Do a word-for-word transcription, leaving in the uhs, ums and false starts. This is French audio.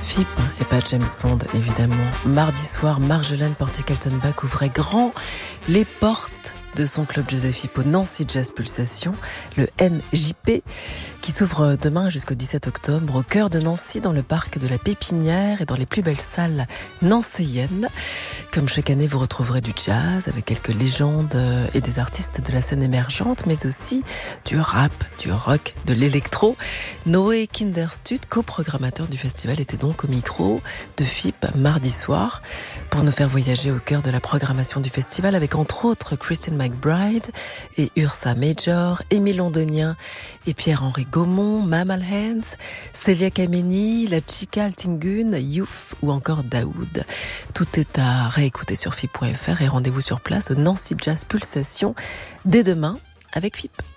F I P et pas James Bond, évidemment. Mardi soir, Marjolaine Portier-Kaltenbach ouvrait grand les portes de son club Joseph Hippo Nancy Jazz Pulsation, le N J P, qui s'ouvre demain jusqu'au dix-sept octobre au cœur de Nancy, dans le parc de la Pépinière et dans les plus belles salles nancéennes. Comme chaque année, vous retrouverez du jazz avec quelques légendes et des artistes de la scène émergente, mais aussi du rap, du rock, de l'électro. Noé Kinderstut, coprogrammateur du festival, était donc au micro de F I P mardi soir pour nous faire voyager au cœur de la programmation du festival avec entre autres Christine McBride et Ursa Major, Émile Londonien et Pierre-Henri Gaumont, Mamal Hands, Célia Kameni, La Chica Altingun, Youf ou encore Daoud. Tout est à réécouter sur F I P point F R et rendez-vous sur place au Nancy Jazz Pulsation dès demain avec F I P.